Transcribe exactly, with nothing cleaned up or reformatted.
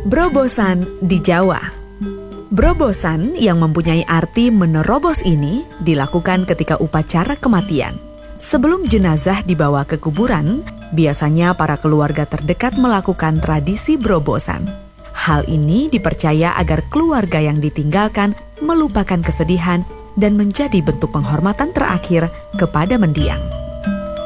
Berobosan di Jawa. Berobosan yang mempunyai arti menerobos ini dilakukan ketika upacara kematian. Sebelum jenazah dibawa ke kuburan, biasanya para keluarga terdekat melakukan tradisi berobosan. Hal ini dipercaya agar keluarga yang ditinggalkan melupakan kesedihan dan menjadi bentuk penghormatan terakhir kepada mendiang.